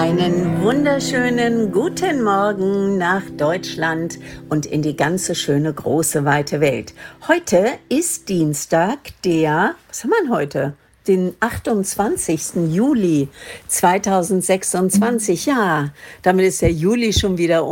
Einen wunderschönen guten Morgen nach Deutschland und in die ganze schöne, große, weite Welt. Heute ist Dienstag, was haben wir denn heute? Den 28. Juli 2026. Ja, damit ist der Juli schon wieder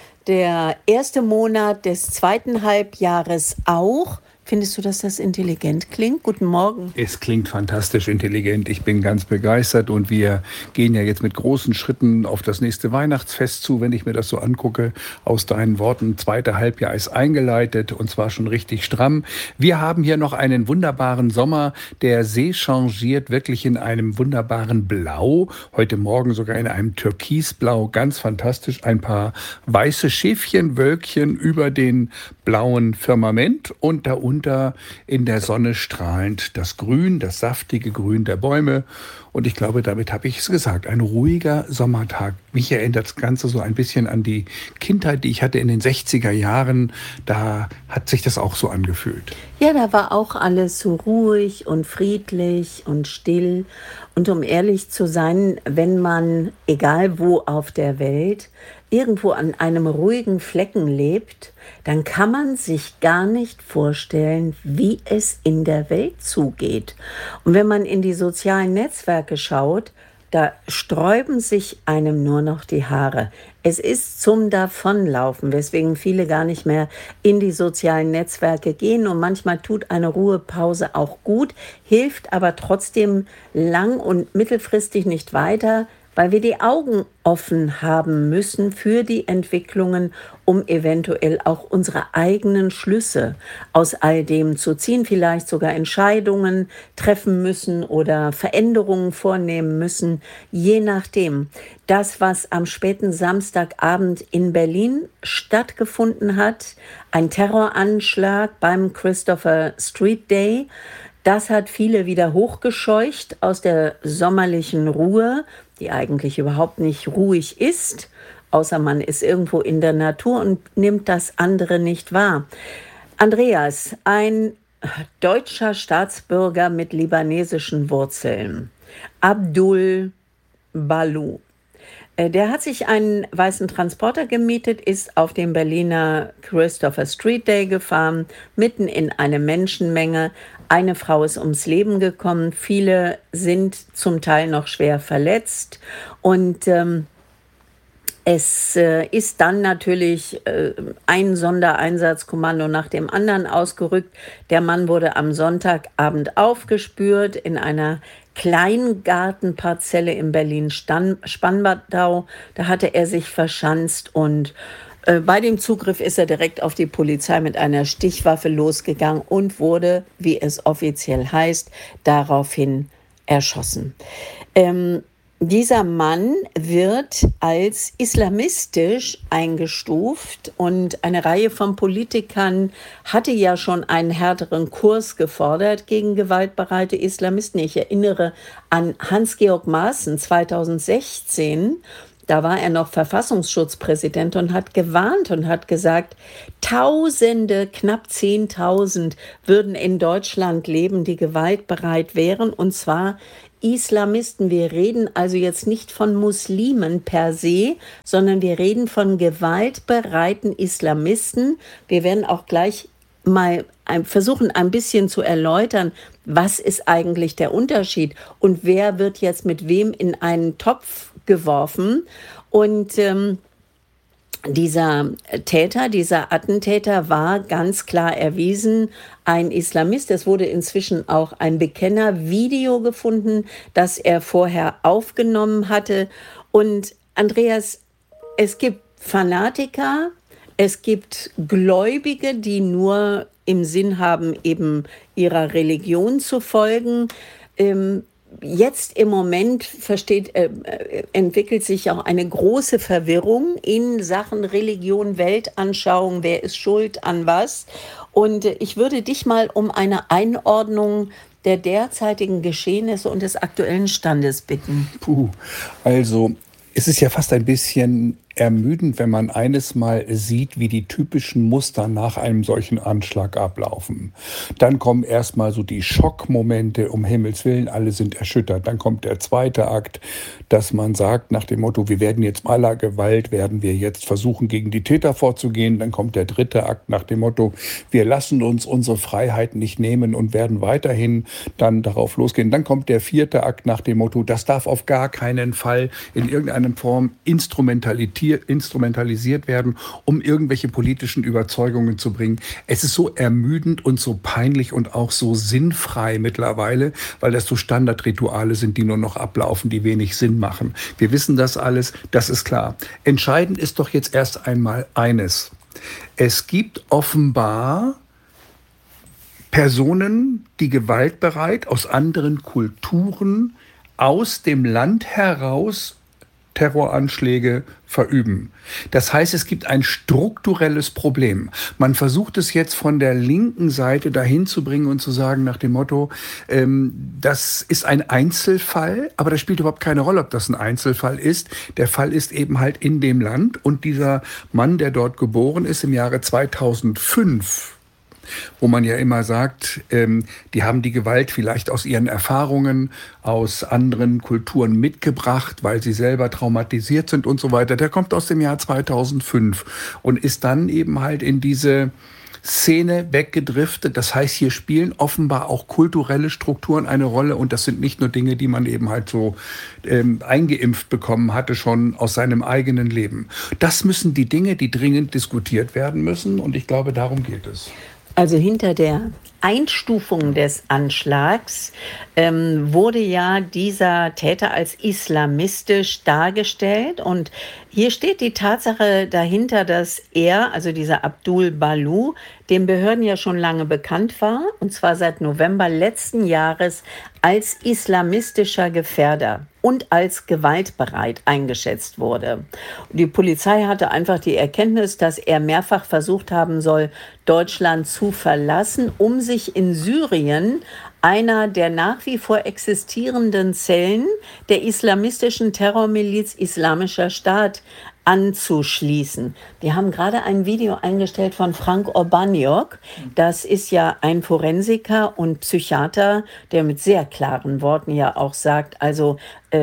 der erste Monat des zweiten Halbjahres auch. Findest du, dass das intelligent klingt? Guten Morgen. Es klingt fantastisch intelligent. Ich bin ganz begeistert und wir gehen ja jetzt mit großen Schritten auf das nächste Weihnachtsfest zu, wenn ich mir das so angucke. Aus deinen Worten, zweite Halbjahr ist eingeleitet und zwar schon richtig stramm. Wir haben hier noch einen wunderbaren Sommer. Der See changiert wirklich in einem wunderbaren Blau. Heute Morgen sogar in einem Türkisblau. Ganz fantastisch. Ein paar weiße Schäfchenwölkchen über den blauen Firmament und da unten in der Sonne strahlend das Grün, das saftige Grün der Bäume. Und ich glaube, damit habe ich es gesagt. Ein ruhiger Sommertag. Mich erinnert das Ganze so ein bisschen an die Kindheit, die ich hatte in den 60er Jahren. Da hat sich das auch so angefühlt. Ja, da war auch alles so ruhig und friedlich und still. Und um ehrlich zu sein, wenn man, egal wo auf der Welt, irgendwo an einem ruhigen Flecken lebt, dann kann man sich gar nicht vorstellen, wie es in der Welt zugeht. Und wenn man in die sozialen Netzwerke schaut, da sträuben sich einem nur noch die Haare. Es ist zum Davonlaufen, weswegen viele gar nicht mehr in die sozialen Netzwerke gehen. Und manchmal tut eine Ruhepause auch gut, hilft aber trotzdem lang- und mittelfristig nicht weiter, weil wir die Augen offen haben müssen für die Entwicklungen, um eventuell auch unsere eigenen Schlüsse aus all dem zu ziehen, vielleicht sogar Entscheidungen treffen müssen oder Veränderungen vornehmen müssen, je nachdem. Das, was am späten Samstagabend in Berlin stattgefunden hat, ein Terroranschlag beim Christopher Street Day, das hat viele wieder hochgescheucht aus der sommerlichen Ruhe, die eigentlich überhaupt nicht ruhig ist, außer man ist irgendwo in der Natur und nimmt das andere nicht wahr. Andreas, ein deutscher Staatsbürger mit libanesischen Wurzeln, Abdul Balu, der hat sich einen weißen Transporter gemietet, ist auf dem Berliner Christopher Street Day gefahren, mitten in eine Menschenmenge. Eine Frau ist ums Leben gekommen, viele sind zum Teil noch schwer verletzt und es ist dann natürlich ein Sondereinsatzkommando nach dem anderen ausgerückt. Der Mann wurde am Sonntagabend aufgespürt in einer Kleingartenparzelle in Berlin-Spandau. Da hatte er sich verschanzt und bei dem Zugriff ist er direkt auf die Polizei mit einer Stichwaffe losgegangen und wurde, wie es offiziell heißt, daraufhin erschossen. Dieser Mann wird als islamistisch eingestuft und eine Reihe von Politikern hatte ja schon einen härteren Kurs gefordert gegen gewaltbereite Islamisten. Ich erinnere an Hans-Georg Maaßen 2016. Da war er noch Verfassungsschutzpräsident und hat gewarnt und hat gesagt, Tausende, knapp 10.000 würden in Deutschland leben, die gewaltbereit wären, und zwar Islamisten. Wir reden also jetzt nicht von Muslimen per se, sondern wir reden von gewaltbereiten Islamisten. Wir werden auch gleich mal versuchen, ein bisschen zu erläutern, was ist eigentlich der Unterschied und wer wird jetzt mit wem in einen Topf geworfen. Und dieser Attentäter war ganz klar erwiesen ein Islamist. Es wurde inzwischen auch ein Bekennervideo gefunden, das er vorher aufgenommen hatte. Und Andreas, es gibt Fanatiker, es gibt Gläubige, die nur im Sinn haben, eben ihrer Religion zu folgen. Jetzt im Moment entwickelt sich auch eine große Verwirrung in Sachen Religion, Weltanschauung, wer ist schuld an was. Und ich würde dich mal um eine Einordnung der derzeitigen Geschehnisse und des aktuellen Standes bitten. Also es ist ja fast ein bisschen ermüdend, wenn man eines Mal sieht, wie die typischen Muster nach einem solchen Anschlag ablaufen. Dann kommen erstmal so die Schockmomente, um Himmels Willen, alle sind erschüttert. Dann kommt der zweite Akt, dass man sagt, nach dem Motto, wir werden jetzt aller Gewalt, werden wir jetzt versuchen, gegen die Täter vorzugehen. Dann kommt der dritte Akt nach dem Motto, wir lassen uns unsere Freiheit nicht nehmen und werden weiterhin dann darauf losgehen. Dann kommt der vierte Akt nach dem Motto, das darf auf gar keinen Fall in irgendeiner Form instrumentalisiert werden, um irgendwelche politischen Überzeugungen zu bringen. Es ist so ermüdend und so peinlich und auch so sinnfrei mittlerweile, weil das so Standardrituale sind, die nur noch ablaufen, die wenig Sinn machen. Wir wissen das alles, das ist klar. Entscheidend ist doch jetzt erst einmal eines. Es gibt offenbar Personen, die gewaltbereit aus anderen Kulturen aus dem Land heraus Terroranschläge verüben. Das heißt, es gibt ein strukturelles Problem. Man versucht es jetzt von der linken Seite dahin zu bringen und zu sagen nach dem Motto, das ist ein Einzelfall, aber das spielt überhaupt keine Rolle, ob das ein Einzelfall ist. Der Fall ist eben halt in dem Land und dieser Mann, der dort geboren ist im Jahre 2005, wo man ja immer sagt, die haben die Gewalt vielleicht aus ihren Erfahrungen aus anderen Kulturen mitgebracht, weil sie selber traumatisiert sind und so weiter. Der kommt aus dem Jahr 2005 und ist dann eben halt in diese Szene weggedriftet. Das heißt, hier spielen offenbar auch kulturelle Strukturen eine Rolle und das sind nicht nur Dinge, die man eben halt so eingeimpft bekommen hatte, schon aus seinem eigenen Leben. Das müssen die Dinge, die dringend diskutiert werden müssen und ich glaube, darum geht es. Also hinter der Einstufung des Anschlags wurde ja dieser Täter als islamistisch dargestellt. Und hier steht die Tatsache dahinter, dass er, also dieser Abdul Balu, den Behörden ja schon lange bekannt war, und zwar seit November letzten Jahres als islamistischer Gefährder und als gewaltbereit eingeschätzt wurde. Die Polizei hatte einfach die Erkenntnis, dass er mehrfach versucht haben soll, Deutschland zu verlassen, um sich in Syrien einer der nach wie vor existierenden Zellen der islamistischen Terrormiliz Islamischer Staat anzuschließen. Die haben gerade ein Video eingestellt von Frank Urbaniok. Das ist ja ein Forensiker und Psychiater, der mit sehr klaren Worten ja auch sagt, also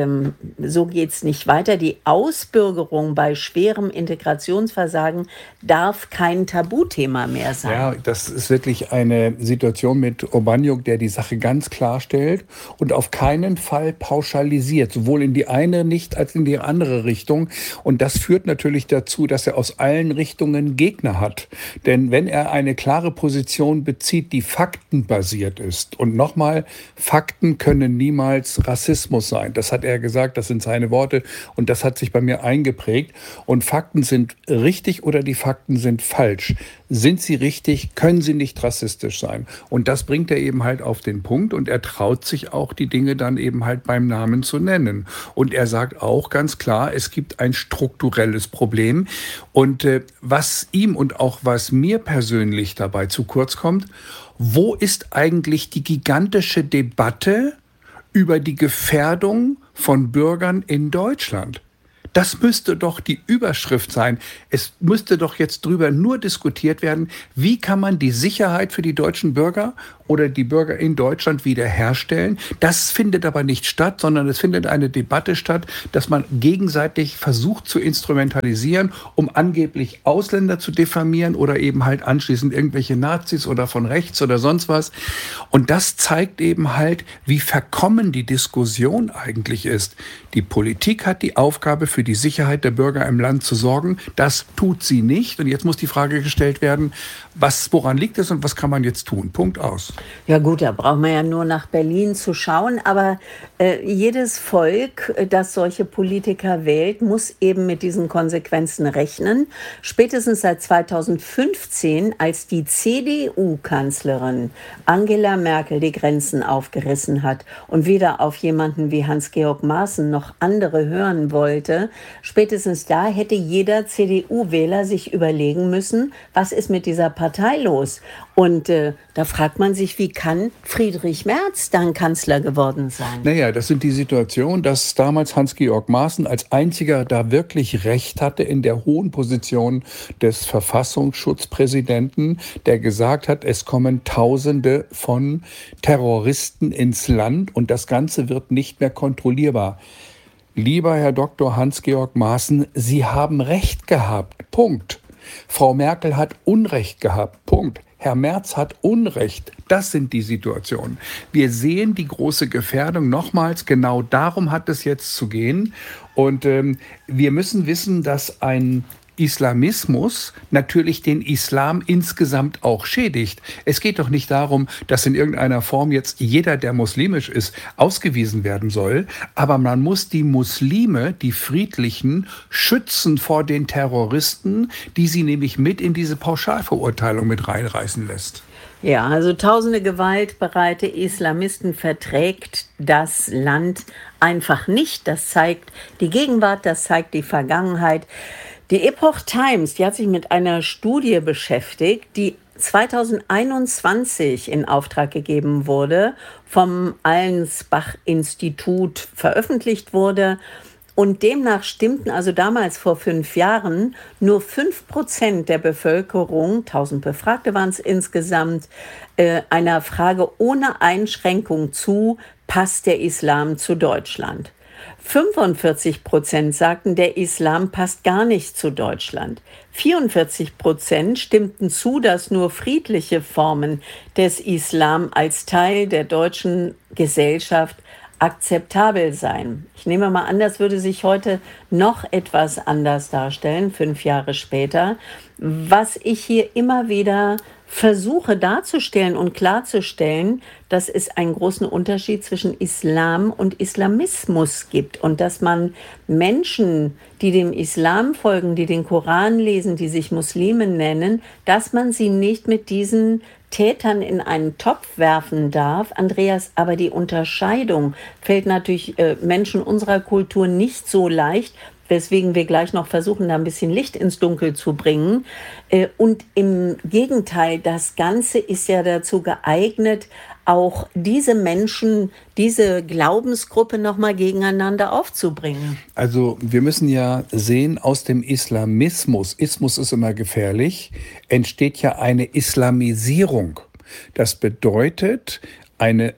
so geht's nicht weiter. Die Ausbürgerung bei schwerem Integrationsversagen darf kein Tabuthema mehr sein. Ja, das ist wirklich eine Situation mit Urbaniok, der die Sache ganz klar stellt und auf keinen Fall pauschalisiert, sowohl in die eine nicht als in die andere Richtung. Und das führt natürlich dazu, dass er aus allen Richtungen Gegner hat. Denn wenn er eine klare Position bezieht, die faktenbasiert ist, und nochmal, Fakten können niemals Rassismus sein. Das hat er gesagt, das sind seine Worte und das hat sich bei mir eingeprägt. Und Fakten sind richtig oder die Fakten sind falsch. Sind sie richtig, können sie nicht rassistisch sein. Und das bringt er eben halt auf den Punkt und er traut sich auch, die Dinge dann eben halt beim Namen zu nennen. Und er sagt auch ganz klar, es gibt ein strukturelles Problem. Und was ihm und auch was mir persönlich dabei zu kurz kommt, wo ist eigentlich die gigantische Debatte über die Gefährdung von Bürgern in Deutschland? Das müsste doch die Überschrift sein. Es müsste doch jetzt drüber nur diskutiert werden, wie kann man die Sicherheit für die deutschen Bürger oder die Bürger in Deutschland wiederherstellen. Das findet aber nicht statt, sondern es findet eine Debatte statt, dass man gegenseitig versucht zu instrumentalisieren, um angeblich Ausländer zu diffamieren oder eben halt anschließend irgendwelche Nazis oder von rechts oder sonst was. Und das zeigt eben halt, wie verkommen die Diskussion eigentlich ist. Die Politik hat die Aufgabe, für die Sicherheit der Bürger im Land zu sorgen. Das tut sie nicht. Und jetzt muss die Frage gestellt werden, woran liegt es und was kann man jetzt tun? Punkt aus. Ja gut, da braucht man ja nur nach Berlin zu schauen. Aber jedes Volk, das solche Politiker wählt, muss eben mit diesen Konsequenzen rechnen. Spätestens seit 2015, als die CDU-Kanzlerin Angela Merkel die Grenzen aufgerissen hat und weder auf jemanden wie Hans-Georg Maaßen noch andere hören wollte, spätestens da hätte jeder CDU-Wähler sich überlegen müssen, was ist mit dieser Partei parteilos. Und da fragt man sich, wie kann Friedrich Merz dann Kanzler geworden sein? Naja, das sind die Situationen, dass damals Hans-Georg Maaßen als einziger da wirklich Recht hatte in der hohen Position des Verfassungsschutzpräsidenten, der gesagt hat, es kommen Tausende von Terroristen ins Land und das Ganze wird nicht mehr kontrollierbar. Lieber Herr Dr. Hans-Georg Maaßen, Sie haben Recht gehabt. Punkt. Frau Merkel hat Unrecht gehabt. Punkt. Herr Merz hat Unrecht. Das sind die Situationen. Wir sehen die große Gefährdung. Nochmals, genau darum hat es jetzt zu gehen. Und wir müssen wissen, dass ein Islamismus natürlich den Islam insgesamt auch schädigt. Es geht doch nicht darum, dass in irgendeiner Form jetzt jeder, der muslimisch ist, ausgewiesen werden soll. Aber man muss die Muslime, die Friedlichen, schützen vor den Terroristen, die sie nämlich mit in diese Pauschalverurteilung mit reinreißen lässt. Ja, also tausende gewaltbereite Islamisten verträgt das Land einfach nicht. Das zeigt die Gegenwart, das zeigt die Vergangenheit. Die Epoch Times, die hat sich mit einer Studie beschäftigt, die 2021 in Auftrag gegeben wurde, vom Allensbach-Institut veröffentlicht wurde. Und demnach stimmten also damals vor 5 Jahren nur 5% der Bevölkerung, 1000 Befragte waren es insgesamt, einer Frage ohne Einschränkung zu, passt der Islam zu Deutschland. 45% sagten, der Islam passt gar nicht zu Deutschland. 44% stimmten zu, dass nur friedliche Formen des Islam als Teil der deutschen Gesellschaft akzeptabel seien. Ich nehme mal an, das würde sich heute noch etwas anders darstellen, 5 Jahre später. Was ich hier immer wieder versuche darzustellen und klarzustellen, dass es einen großen Unterschied zwischen Islam und Islamismus gibt und dass man Menschen, die dem Islam folgen, die den Koran lesen, die sich Muslime nennen, dass man sie nicht mit diesen Tätern in einen Topf werfen darf. Andreas, aber die Unterscheidung fällt natürlich Menschen unserer Kultur nicht so leicht, weswegen wir gleich noch versuchen, da ein bisschen Licht ins Dunkel zu bringen. Und im Gegenteil, das Ganze ist ja dazu geeignet, auch diese Menschen, diese Glaubensgruppe nochmal gegeneinander aufzubringen. Also wir müssen ja sehen, aus dem Islamismus, Ismus ist immer gefährlich, entsteht ja eine Islamisierung. Das bedeutet, eine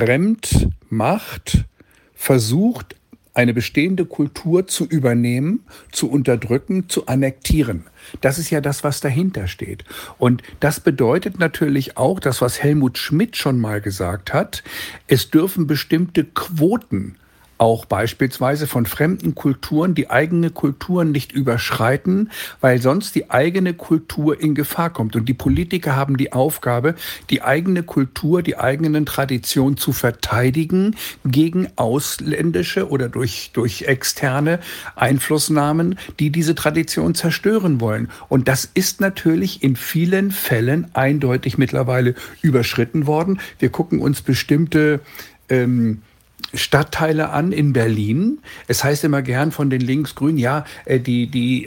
Fremdmacht versucht, eine bestehende Kultur zu übernehmen, zu unterdrücken, zu annektieren. Das ist ja das, was dahinter steht. Und das bedeutet natürlich auch, das, was Helmut Schmidt schon mal gesagt hat, es dürfen bestimmte Quoten auch beispielsweise von fremden Kulturen die eigene Kultur nicht überschreiten, weil sonst die eigene Kultur in Gefahr kommt. Und die Politiker haben die Aufgabe, die eigene Kultur, die eigenen Traditionen zu verteidigen gegen ausländische oder durch externe Einflussnahmen, die diese Tradition zerstören wollen. Und das ist natürlich in vielen Fällen eindeutig mittlerweile überschritten worden. Wir gucken uns bestimmte Stadtteile an in Berlin. Es heißt immer gern von den Linksgrünen, ja, die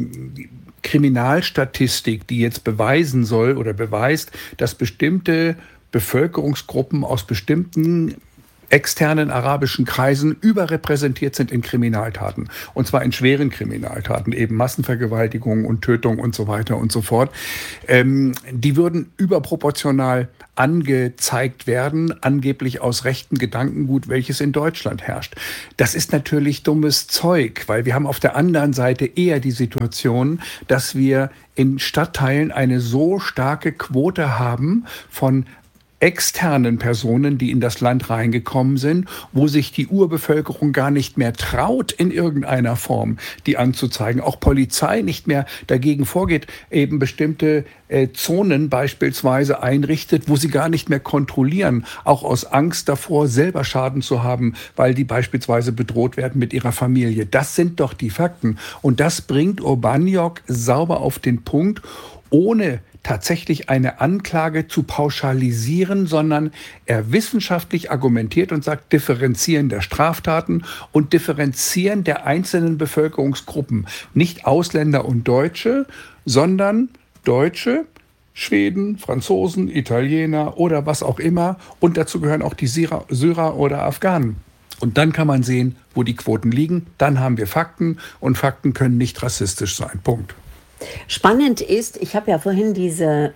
Kriminalstatistik, die jetzt beweisen soll oder beweist, dass bestimmte Bevölkerungsgruppen aus bestimmten externen arabischen Kreisen überrepräsentiert sind in Kriminaltaten. Und zwar in schweren Kriminaltaten, eben Massenvergewaltigungen und Tötungen und so weiter und so fort. Die würden überproportional angezeigt werden, angeblich aus rechtem Gedankengut, welches in Deutschland herrscht. Das ist natürlich dummes Zeug, weil wir haben auf der anderen Seite eher die Situation, dass wir in Stadtteilen eine so starke Quote haben von externen Personen, die in das Land reingekommen sind, wo sich die Urbevölkerung gar nicht mehr traut, in irgendeiner Form die anzuzeigen. Auch Polizei nicht mehr dagegen vorgeht, eben bestimmte Zonen beispielsweise einrichtet, wo sie gar nicht mehr kontrollieren, auch aus Angst davor, selber Schaden zu haben, weil die beispielsweise bedroht werden mit ihrer Familie. Das sind doch die Fakten. Und das bringt Urbaniak sauber auf den Punkt, ohne tatsächlich eine Anklage zu pauschalisieren, sondern er wissenschaftlich argumentiert und sagt, Differenzieren der Straftaten und Differenzieren der einzelnen Bevölkerungsgruppen. Nicht Ausländer und Deutsche, sondern Deutsche, Schweden, Franzosen, Italiener oder was auch immer. Und dazu gehören auch die Syrer oder Afghanen. Und dann kann man sehen, wo die Quoten liegen. Dann haben wir Fakten und Fakten können nicht rassistisch sein. Punkt. Spannend ist, ich habe ja vorhin diese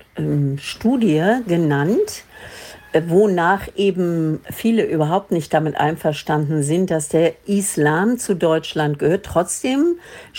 Studie genannt, wonach eben viele überhaupt nicht damit einverstanden sind, dass der Islam zu Deutschland gehört. Trotzdem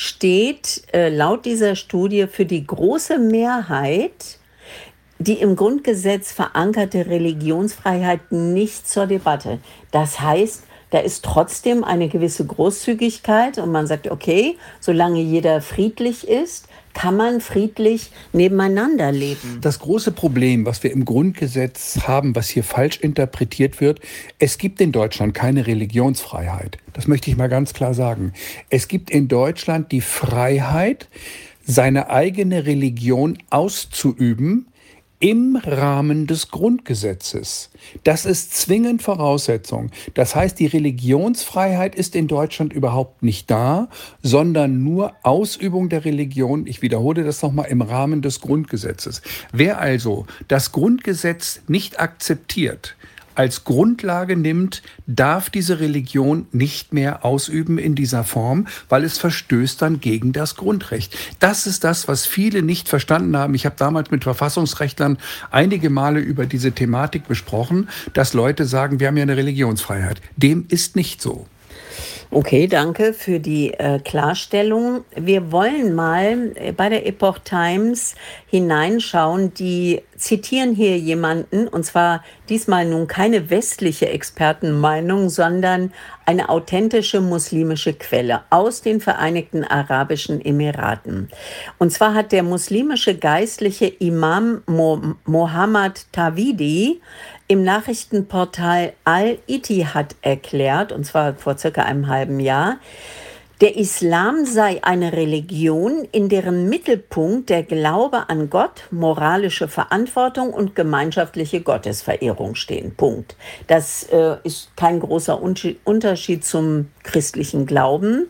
steht laut dieser Studie für die große Mehrheit die im Grundgesetz verankerte Religionsfreiheit nicht zur Debatte. Das heißt, da ist trotzdem eine gewisse Großzügigkeit und man sagt, okay, solange jeder friedlich ist, kann man friedlich nebeneinander leben. Das große Problem, was wir im Grundgesetz haben, was hier falsch interpretiert wird, es gibt in Deutschland keine Religionsfreiheit. Das möchte ich mal ganz klar sagen. Es gibt in Deutschland die Freiheit, seine eigene Religion auszuüben, im Rahmen des Grundgesetzes. Das ist zwingend Voraussetzung. Das heißt, die Religionsfreiheit ist in Deutschland überhaupt nicht da, sondern nur Ausübung der Religion, ich wiederhole das nochmal, im Rahmen des Grundgesetzes. Wer also das Grundgesetz nicht akzeptiert, als Grundlage nimmt, darf diese Religion nicht mehr ausüben in dieser Form, weil es verstößt dann gegen das Grundrecht. Das ist das, was viele nicht verstanden haben. Ich habe damals mit Verfassungsrechtlern einige Male über diese Thematik besprochen, dass Leute sagen, wir haben ja eine Religionsfreiheit. Dem ist nicht so. Okay, danke für die Klarstellung. Wir wollen mal bei der Epoch Times hineinschauen. Die zitieren hier jemanden, und zwar diesmal nun keine westliche Expertenmeinung, sondern eine authentische muslimische Quelle aus den Vereinigten Arabischen Emiraten. Und zwar hat der muslimische geistliche Imam Mohammed Tawhidi im Nachrichtenportal Al-Ittihad erklärt, und zwar vor circa einem halben Jahr, der Islam sei eine Religion, in deren Mittelpunkt der Glaube an Gott, moralische Verantwortung und gemeinschaftliche Gottesverehrung stehen. Punkt. Das ist kein großer Unterschied zum christlichen Glauben,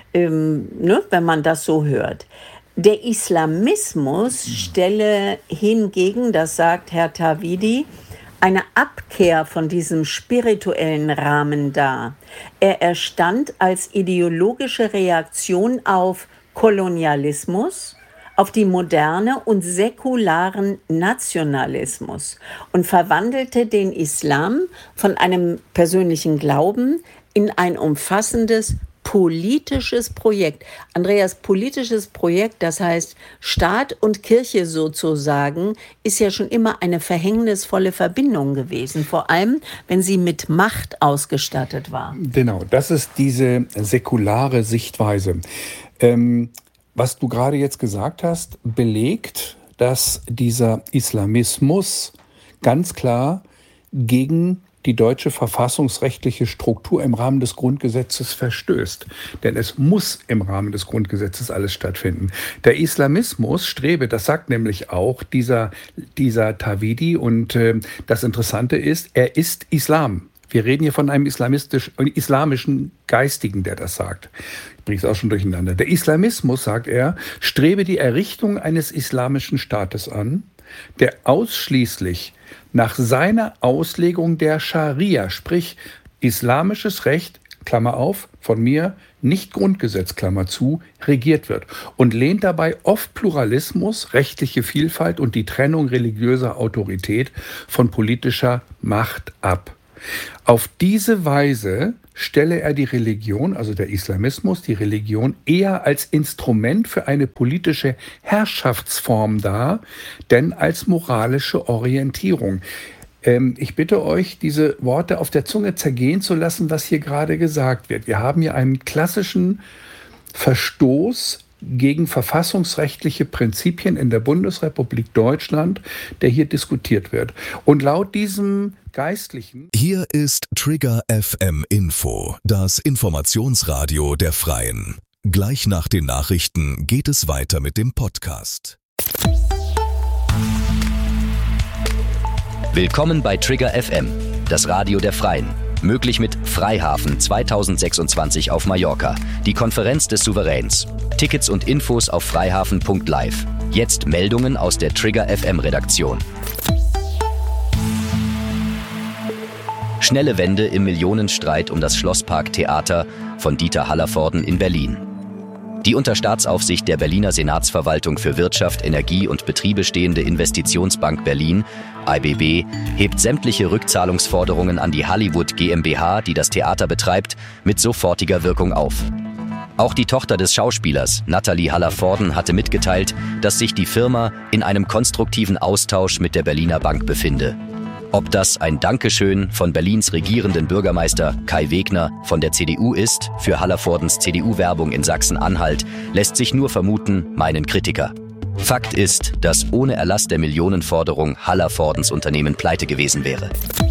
wenn man das so hört. Der Islamismus stelle hingegen, das sagt Herr Tawhidi, eine Abkehr von diesem spirituellen Rahmen dar. Er erstand als ideologische Reaktion auf Kolonialismus, auf die Moderne und säkularen Nationalismus und verwandelte den Islam von einem persönlichen Glauben in ein umfassendes politisches Projekt. Andreas, politisches Projekt, das heißt Staat und Kirche sozusagen, ist ja schon immer eine verhängnisvolle Verbindung gewesen, vor allem wenn sie mit Macht ausgestattet war. Genau, das ist diese säkulare Sichtweise. Was du gerade jetzt gesagt hast, belegt, dass dieser Islamismus ganz klar gegen die deutsche verfassungsrechtliche Struktur im Rahmen des Grundgesetzes verstößt. Denn es muss im Rahmen des Grundgesetzes alles stattfinden. Der Islamismus strebe, das sagt nämlich auch dieser Tawhidi, und das Interessante ist, er ist Islam. Wir reden hier von einem islamischen Geistigen, der das sagt. Ich bringe es auch schon durcheinander. Der Islamismus, sagt er, strebe die Errichtung eines islamischen Staates an, der ausschließlich nach seiner Auslegung der Scharia, sprich islamisches Recht, Klammer auf, von mir, nicht Grundgesetz, Klammer zu, regiert wird und lehnt dabei oft Pluralismus, rechtliche Vielfalt und die Trennung religiöser Autorität von politischer Macht ab. Auf diese Weise stelle er die Religion, also der Islamismus, die Religion eher als Instrument für eine politische Herrschaftsform dar, denn als moralische Orientierung. Ich bitte euch, diese Worte auf der Zunge zergehen zu lassen, was hier gerade gesagt wird. Wir haben hier einen klassischen Verstoß gegen verfassungsrechtliche Prinzipien in der Bundesrepublik Deutschland, der hier diskutiert wird. Und laut diesem Geistlichen... Hier ist Trigger FM Info, das Informationsradio der Freien. Gleich nach den Nachrichten geht es weiter mit dem Podcast. Willkommen bei Trigger FM, das Radio der Freien. Möglich mit Freihafen 2026 auf Mallorca, die Konferenz des Souveräns. Tickets und Infos auf freihafen.live. Jetzt Meldungen aus der Trigger FM Redaktion. Schnelle Wende im Millionenstreit um das Schlosspark Theater von Dieter Hallervorden in Berlin. Die unter Staatsaufsicht der Berliner Senatsverwaltung für Wirtschaft, Energie und Betriebe stehende Investitionsbank Berlin, IBB, hebt sämtliche Rückzahlungsforderungen an die Hollywood GmbH, die das Theater betreibt, mit sofortiger Wirkung auf. Auch die Tochter des Schauspielers, Nathalie Hallervorden, hatte mitgeteilt, dass sich die Firma in einem konstruktiven Austausch mit der Berliner Bank befinde. Ob das ein Dankeschön von Berlins regierenden Bürgermeister Kai Wegner von der CDU ist für Hallervordens CDU-Werbung in Sachsen-Anhalt, lässt sich nur vermuten, meinen Kritiker. Fakt ist, dass ohne Erlass der Millionenforderung Hallervordens Unternehmen pleite gewesen wäre.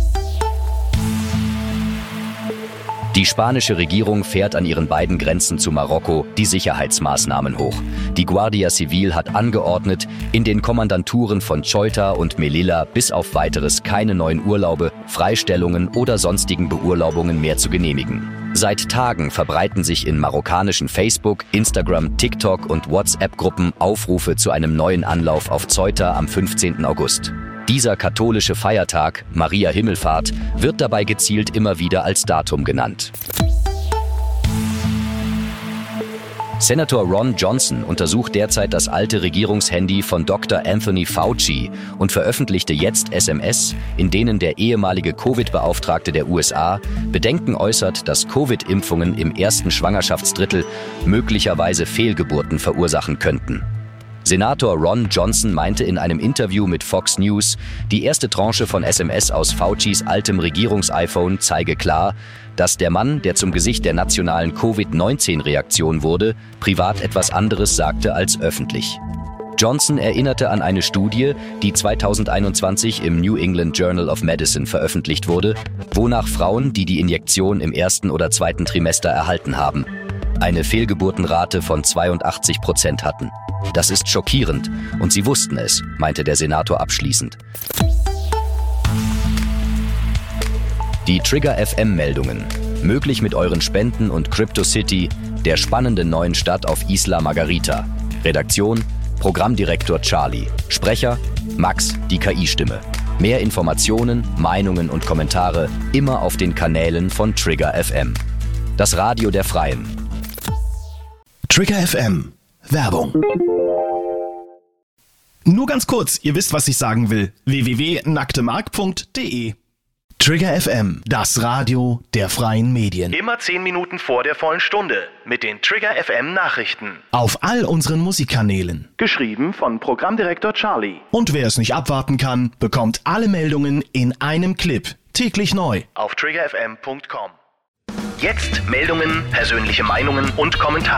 Die spanische Regierung fährt an ihren beiden Grenzen zu Marokko die Sicherheitsmaßnahmen hoch. Die Guardia Civil hat angeordnet, in den Kommandanturen von Ceuta und Melilla bis auf Weiteres keine neuen Urlaube, Freistellungen oder sonstigen Beurlaubungen mehr zu genehmigen. Seit Tagen verbreiten sich in marokkanischen Facebook, Instagram, TikTok und WhatsApp-Gruppen Aufrufe zu einem neuen Anlauf auf Ceuta am 15. August. Dieser katholische Feiertag, Maria Himmelfahrt, wird dabei gezielt immer wieder als Datum genannt. Senator Ron Johnson untersucht derzeit das alte Regierungshandy von Dr. Anthony Fauci und veröffentlichte jetzt SMS, in denen der ehemalige Covid-Beauftragte der USA Bedenken äußert, dass Covid-Impfungen im ersten Schwangerschaftsdrittel möglicherweise Fehlgeburten verursachen könnten. Senator Ron Johnson meinte in einem Interview mit Fox News, die erste Tranche von SMS aus Faucis altem Regierungs-iPhone zeige klar, dass der Mann, der zum Gesicht der nationalen Covid-19-Reaktion wurde, privat etwas anderes sagte als öffentlich. Johnson erinnerte an eine Studie, die 2021 im New England Journal of Medicine veröffentlicht wurde, wonach Frauen, die die Injektion im ersten oder zweiten Trimester erhalten haben, eine Fehlgeburtenrate von 82% hatten. Das ist schockierend und sie wussten es, meinte der Senator abschließend. Die Trigger FM-Meldungen, möglich mit euren Spenden und CryptoCity, der spannenden neuen Stadt auf Isla Margarita. Redaktion, Programmdirektor Charlie. Sprecher, Max, die KI-Stimme. Mehr Informationen, Meinungen und Kommentare immer auf den Kanälen von Trigger FM. Das Radio der Freien. Trigger FM. Werbung. Nur ganz kurz, ihr wisst, was ich sagen will. www.nacktemark.de. Trigger FM, das Radio der freien Medien. Immer 10 Minuten vor der vollen Stunde mit den Trigger FM Nachrichten. Auf all unseren Musikkanälen. Geschrieben von Programmdirektor Charlie. Und wer es nicht abwarten kann, bekommt alle Meldungen in einem Clip. Täglich neu. Auf triggerfm.com. Jetzt Meldungen, persönliche Meinungen und Kommentare.